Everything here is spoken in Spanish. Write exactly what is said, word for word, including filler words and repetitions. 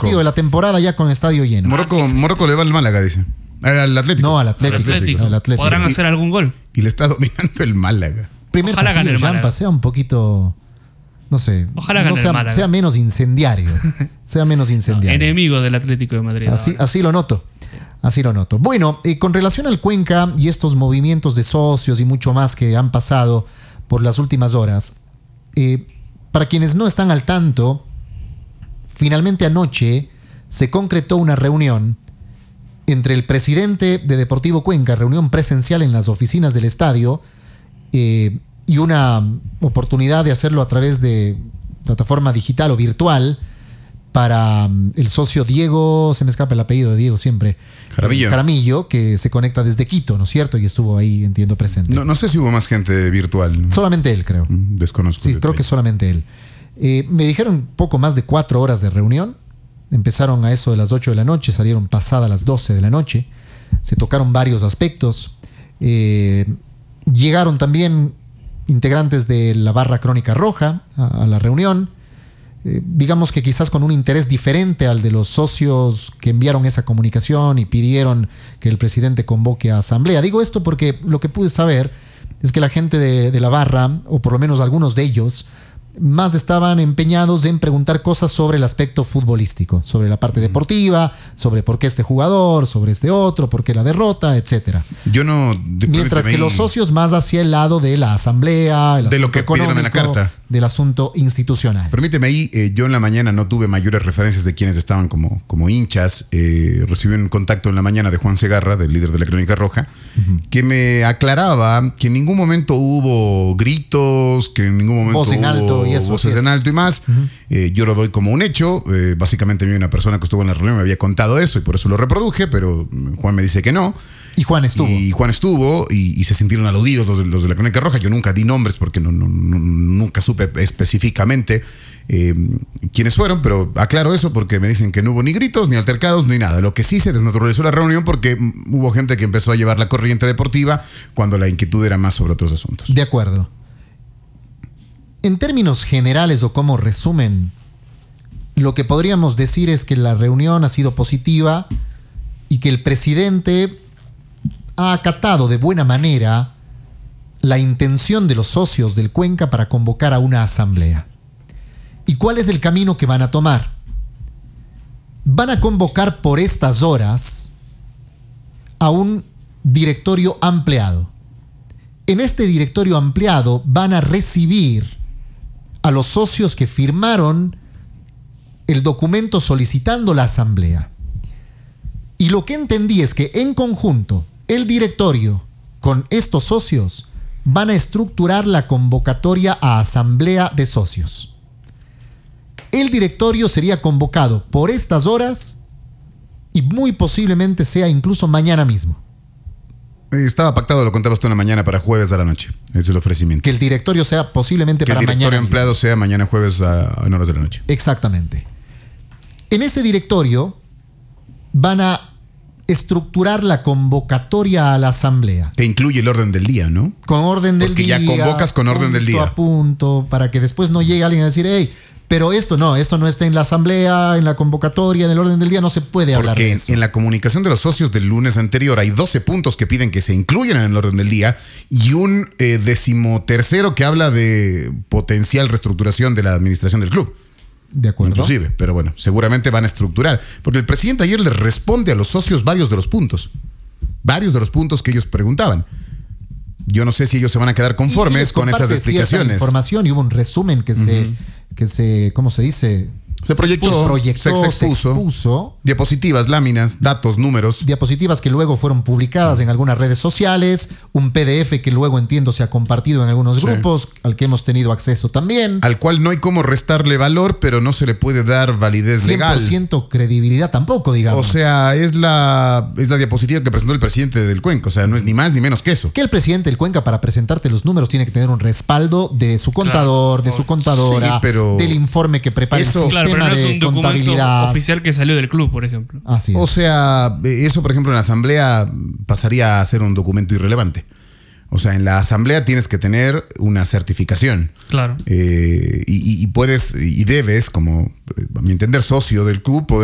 partido de la temporada ya con estadio lleno. Morocco, Morocco le va al Málaga, dice. Al Atlético. No, al Atlético. Al Atlético. Al Atlético. ¿Podrán Y- hacer algún gol? Y le está dominando el Málaga. Primer Ojalá partido, gane el Jampa, Málaga. sea un poquito, no sé, Ojalá no gane el sea, Málaga. sea menos incendiario. sea menos incendiario. Enemigo del Atlético de Madrid. Así, ahora. así lo noto. Así lo noto. Bueno, eh, con relación al Cuenca y estos movimientos de socios y mucho más que han pasado por las últimas horas, eh, para quienes no están al tanto, finalmente anoche se concretó una reunión entre el presidente de Deportivo Cuenca, reunión presencial en las oficinas del estadio, eh, y una oportunidad de hacerlo a través de plataforma digital o virtual para um, el socio Diego, se me escapa el apellido de Diego siempre, Jaramillo. eh, Jaramillo, que se conecta desde Quito, ¿no es cierto? Y estuvo ahí, entiendo, presente. No, no sé si hubo más gente virtual. Solamente él, creo. Desconozco. Sí, el creo que detalle. solamente él. Eh, me dijeron poco más de cuatro horas de reunión. Empezaron a eso de las ocho de la noche, salieron pasadas las doce de la noche. Se tocaron varios aspectos. Eh, llegaron también integrantes de la barra Crónica Roja a, a la reunión. Eh, digamos que quizás con un interés diferente al de los socios que enviaron esa comunicación y pidieron que el presidente convoque a asamblea. Digo esto porque lo que pude saber es que la gente de, de la barra, o por lo menos algunos de ellos, más estaban empeñados en preguntar cosas sobre el aspecto futbolístico, sobre la parte deportiva, sobre por qué este jugador, sobre este otro, por qué la derrota, etcétera. Yo no. de- Mientras que permíteme los ahí. socios más hacia el lado de la asamblea, el De lo asunto que pidieron en la económico, carta. del asunto institucional. Permíteme ahí, eh, yo en la mañana no tuve mayores referencias de quienes estaban como, como hinchas. Eh, recibí un contacto en la mañana de Juan Segarra, del líder de la Crónica Roja, uh-huh. que me aclaraba que en ningún momento hubo gritos, que en ningún momento Voz en hubo alto y eso, voces sí es. en alto y más. Uh-huh. Eh, yo lo doy como un hecho. Eh, básicamente a mí una persona que estuvo en la reunión me había contado eso y por eso lo reproduje, pero Juan me dice que no. Y Juan estuvo. Y Juan estuvo y, y se sintieron aludidos los de, los de la Crónica Roja. Yo nunca di nombres porque no, no, no, nunca supe específicamente eh, quiénes fueron, pero aclaro eso porque me dicen que no hubo ni gritos, ni altercados, ni nada. Lo que sí se desnaturalizó la reunión porque hubo gente que empezó a llevar la corriente deportiva cuando la inquietud era más sobre otros asuntos. De acuerdo. En términos generales o como resumen, lo que podríamos decir es que la reunión ha sido positiva y que el presidente ha acatado de buena manera la intención de los socios del Cuenca para convocar a una asamblea. ¿Y cuál es el camino que van a tomar? Van a convocar por estas horas a un directorio ampliado. En este directorio ampliado van a recibir a los socios que firmaron el documento solicitando la asamblea. Y lo que entendí es que en conjunto el directorio con estos socios van a estructurar la convocatoria a asamblea de socios. El directorio sería convocado por estas horas y muy posiblemente sea incluso mañana mismo. Estaba pactado, lo contabas tú en la mañana, para jueves a la noche. Ese es el ofrecimiento. Que el directorio sea posiblemente que para el directorio mañana empleado mismo. sea mañana jueves a, a horas de la noche. Exactamente. En ese directorio van a estructurar la convocatoria a la asamblea. Que incluye el orden del día, ¿no? Con orden del Porque día. ya convocas con orden del día. Punto a punto, para que después no llegue alguien a decir, hey, pero esto no, esto no está en la asamblea, en la convocatoria, en el orden del día, no se puede hablar de Porque eso. en la comunicación de los socios del lunes anterior hay doce puntos que piden que se incluyan en el orden del día y un eh, decimotercero que habla de potencial reestructuración de la administración del club. De acuerdo. Inclusive, pero bueno, seguramente van a estructurar. Porque el presidente ayer les responde a los socios varios de los puntos. Varios de los puntos que ellos preguntaban. Yo no sé si ellos se van a quedar conformes con esas explicaciones. Información y hubo un resumen que se, uh-huh. que se, ¿cómo se dice? Se proyectó, se, proyectó, se, expuso, se expuso. Diapositivas, láminas, datos, números. Diapositivas que luego fueron publicadas en algunas redes sociales. Un P D F que luego, entiendo, se ha compartido en algunos sí. grupos, al que hemos tenido acceso también. Al cual no hay cómo restarle valor, pero no se le puede dar validez legal. cien por ciento credibilidad tampoco, digamos. O sea, es la, es la diapositiva que presentó el presidente del Cuenca. O sea, no es ni más ni menos que eso. Que el presidente del Cuenca, para presentarte los números, tiene que tener un respaldo de su contador, claro. de su contadora, sí, pero del informe que prepara eso, el sistema claro, pero no de es un documento contabilidad oficial que salió del club, por ejemplo. Así es. O sea, eso, por ejemplo, en la asamblea pasaría a ser un documento irrelevante. O sea, en la asamblea tienes que tener una certificación. Claro. Eh, y, y puedes y debes, como a mi entender, socio del club, poder